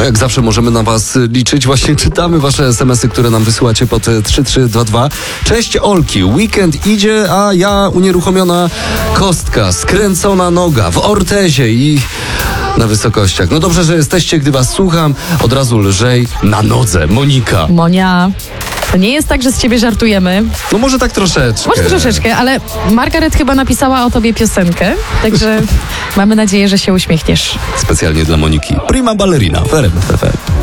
jak zawsze możemy na was liczyć. Właśnie czytamy wasze SMS-y, które nam wysyłacie pod 3322. Cześć Olki, weekend idzie, a ja unieruchomiona kostka, skręcona noga w ortezie i na wysokościach. No dobrze, że jesteście, gdy was słucham. Od razu lżej na nodze. Monika. Monia, to nie jest tak, że z ciebie żartujemy. No może tak troszeczkę. Może troszeczkę, ale Margaret chyba napisała o tobie piosenkę, także mamy nadzieję, że się uśmiechniesz. Specjalnie dla Moniki. Prima ballerina w RMF FM.